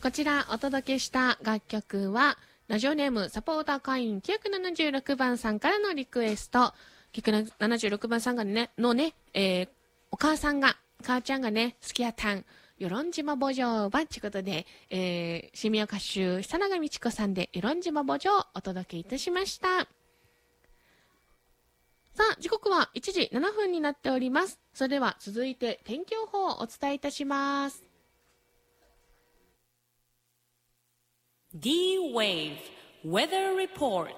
こちらお届けした楽曲はラジオネームサポーター会員976番さんからのリクエスト。976番さんがねお母ちゃんがね好きやったん与論島墓場ばっちことで、新歌手久永美智子さんで与論島墓場をお届けいたしました。さあ、時刻は1時7分になっております。それでは続いて天気予報をお伝えいたします。 D-Wave Weather Report。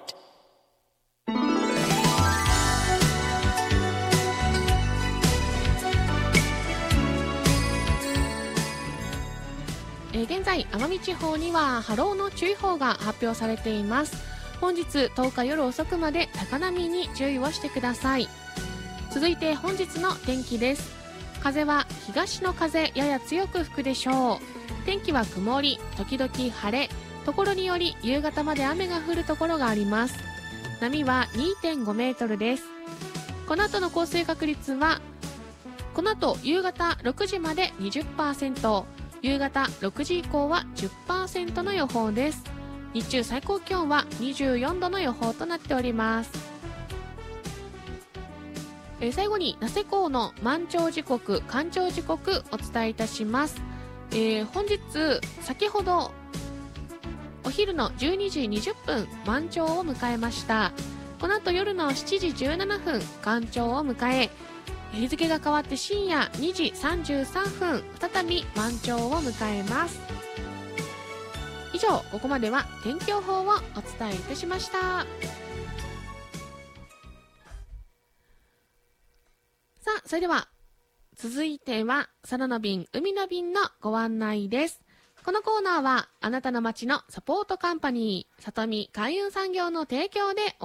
現在、奄美地方には波浪の注意報が発表されています。本日10日夜遅くまで高波に注意をしてください。続いて本日の天気です。風は東の風やや強く吹くでしょう。天気は曇り時々晴れ、ところにより夕方まで雨が降るところがあります。波は 2.5 メートルです。この後の降水確率はこの後夕方6時まで 20%、 夕方6時以降は 10% の予報です。日中最高気温は24度の予報となっております。最後に名瀬港の満潮時刻干潮時刻お伝えいたします。本日先ほどお昼の12時20分満潮を迎えました。この後夜の7時17分干潮を迎え、日付が変わって深夜2時33分再び満潮を迎えます。以上、ここまでは天気予報をお伝えいたしました。さあ、それでは続いては空の便海の便のご案内です。このコーナーはあなたの街のサポートカンパニーさとみ海運産業の提供で